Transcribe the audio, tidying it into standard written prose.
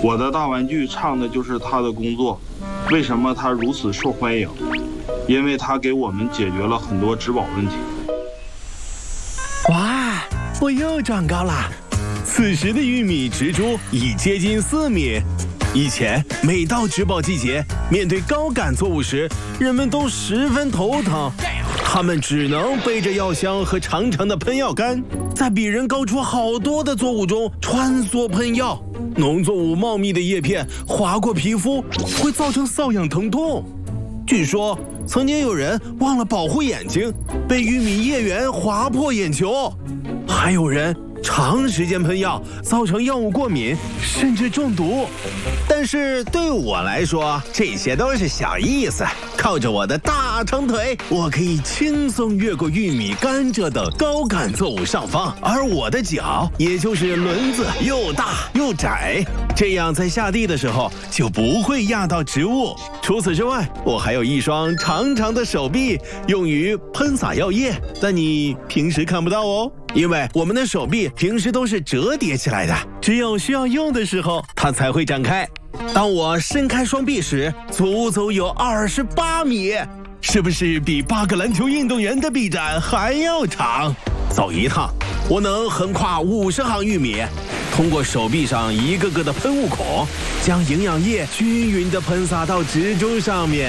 我的大玩具唱的就是他的工作，为什么他如此受欢迎？因为他给我们解决了很多植保问题。 哇，我又长高了！此时的玉米植株已接近4米。以前每到植保季节，面对高杆作物时，人们都十分头疼，他们只能背着药箱和长长的喷药杆，在比人高出好多的作物中穿梭喷药。农作物茂密的叶片划过皮肤，会造成瘙痒疼痛。据说曾经有人忘了保护眼睛，被玉米叶缘划破眼球，还有人长时间喷药，造成药物过敏，甚至中毒。但是对我来说，这些都是小意思。靠着我的大长腿，我可以轻松越过玉米、甘蔗等高杆作物上方，而我的脚，也就是轮子，又大又窄，这样在下地的时候就不会压到植物。除此之外，我还有一双长长的手臂，用于喷洒药液，但你平时看不到哦。因为我们的手臂平时都是折叠起来的，只有需要用的时候它才会展开。当我伸开双臂时，足足有28米，是不是比8个篮球运动员的臂展还要长？走一趟，我能横跨50行玉米，通过手臂上一个个的喷雾孔，将营养液均匀地喷洒到植株上面。